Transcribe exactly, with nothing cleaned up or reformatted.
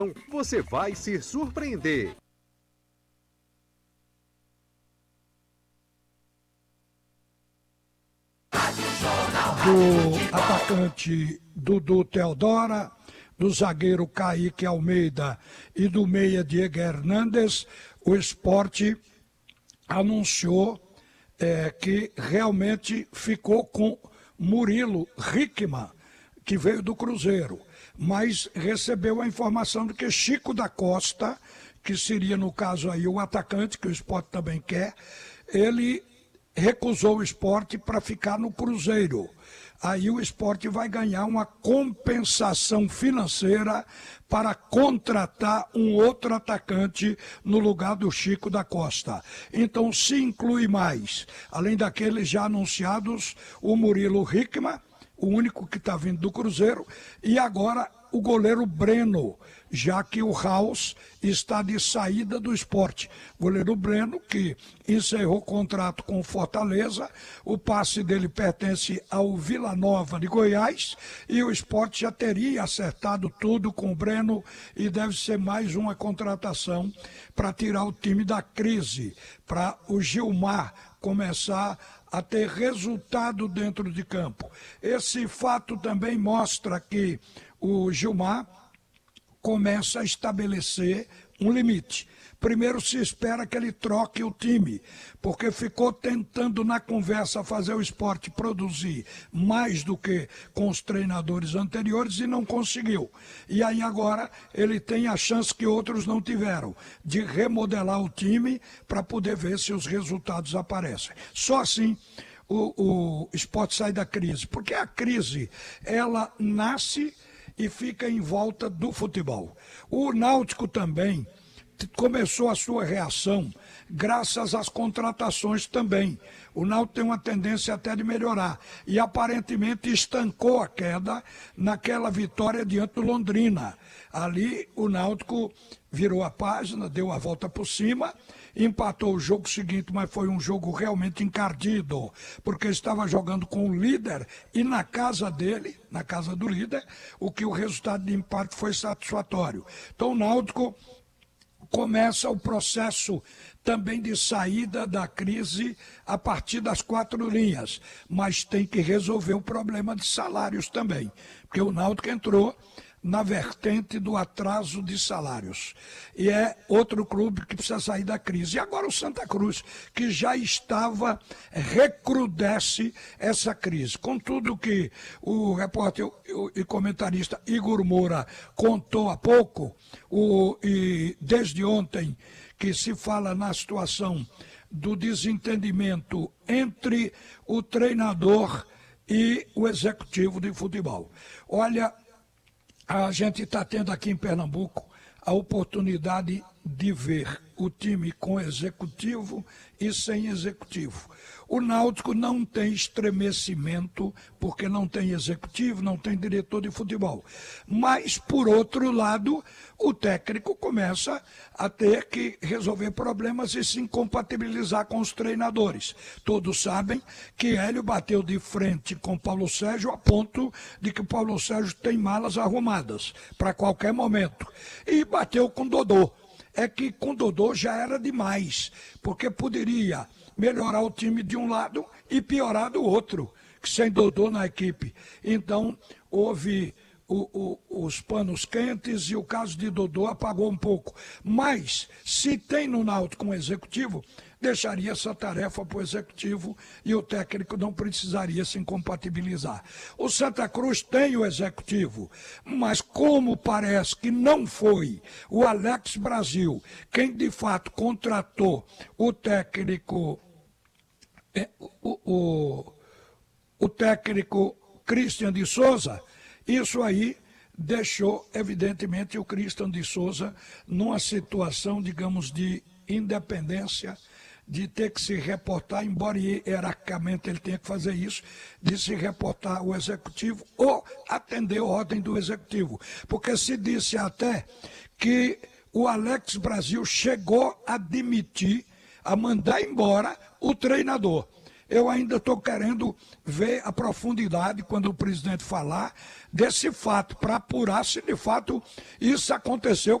Você vai se surpreender. Do atacante Dudu Teodora, do zagueiro Kaique Almeida e do meia Diego Hernandes, o Sport anunciou é, que realmente ficou com Murilo Hickman, que veio do Cruzeiro, mas recebeu a informação de que Chico da Costa, que seria no caso aí o atacante, que o Sport também quer, ele recusou o Sport para ficar no Cruzeiro. Aí o Sport vai ganhar uma compensação financeira para contratar um outro atacante no lugar do Chico da Costa. Então se inclui mais, além daqueles já anunciados, o Murilo Hickman, o único que está vindo do Cruzeiro, e agora o goleiro Breno, já que o House está de saída do Sport. Goleiro Breno, que encerrou o contrato com o Fortaleza, o passe dele pertence ao Vila Nova de Goiás, e o Sport já teria acertado tudo com o Breno, e deve ser mais uma contratação para tirar o time da crise, para o Gilmar começar a ter resultado dentro de campo. Esse fato também mostra que o Gilmar começa a estabelecer um limite. Primeiro se espera que ele troque o time, porque ficou tentando na conversa fazer o Sport produzir mais do que com os treinadores anteriores e não conseguiu. E aí agora ele tem a chance que outros não tiveram, de remodelar o time para poder ver se os resultados aparecem. Só assim o, o Sport sai da crise, porque a crise, ela nasce e fica em volta do futebol. O Náutico também começou a sua reação graças às contratações também. O Náutico tem uma tendência até de melhorar e aparentemente estancou a queda naquela vitória diante do Londrina. Ali o Náutico virou a página, deu a volta por cima, empatou o jogo seguinte, mas foi um jogo realmente encardido, porque estava jogando com o líder e na casa dele, na casa do líder, o que o resultado de empate foi satisfatório. Então o Náutico começa o processo também de saída da crise a partir das quatro linhas, mas tem que resolver o problema de salários também, porque o Náutico entrou na vertente do atraso de salários. E é outro clube que precisa sair da crise. E agora o Santa Cruz, que já estava, recrudesce essa crise. Com tudo que o repórter e comentarista Igor Moura contou há pouco, o, e desde ontem que se fala na situação do desentendimento entre o treinador e o executivo de futebol. Olha, a gente está tendo aqui em Pernambuco a oportunidade de ver o time com executivo e sem executivo. O Náutico não tem estremecimento, porque não tem executivo, não tem diretor de futebol. Mas, por outro lado, o técnico começa a ter que resolver problemas e se incompatibilizar com os treinadores. Todos sabem que Hélio bateu de frente com Paulo Sérgio a ponto de que o Paulo Sérgio tem malas arrumadas para qualquer momento. E bateu com Dodô. É que com Dodô já era demais, porque poderia melhorar o time de um lado e piorar do outro, sem Dodô na equipe. Então, houve o, o, os panos quentes e o caso de Dodô apagou um pouco. Mas, se tem no Náutico um executivo, deixaria essa tarefa para o executivo e o técnico não precisaria se incompatibilizar. O Santa Cruz tem o executivo, mas como parece que não foi o Alex Brasil quem de fato contratou o técnico, o, o, o técnico Christian de Souza, isso aí deixou evidentemente o Christian de Souza numa situação, digamos, de independência, de ter que se reportar, embora hierarquicamente ele tenha que fazer isso, de se reportar ao executivo ou atender a ordem do executivo. Porque se disse até que o Alex Brasil chegou a demitir, a mandar embora o treinador. eu ainda estou querendo ver a profundidade, quando o presidente falar, desse fato, para apurar se de fato isso aconteceu